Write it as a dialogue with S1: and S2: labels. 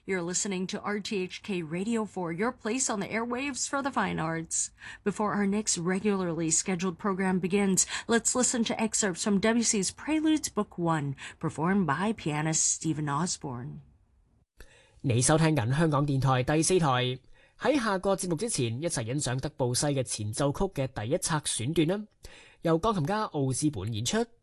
S1: You're listening to RTHK Radio 4, your place on the airwaves for the fine arts. Before our next regularly scheduled program begins, let's listen to excerpts from Debussy's Preludes Book 1, performed by pianist Stephen Osborne.
S2: 你收聽緊香港電台第4台。喺下個節目之前，一齊欣賞德布西嘅前奏曲嘅第一冊選段啦，由鋼琴家奧斯本演出。